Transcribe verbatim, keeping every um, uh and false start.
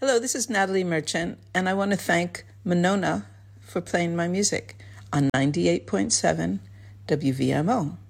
Hello, this is Natalie Merchant, and I want to thank Monona for playing my music on ninety-eight point seven W V M O.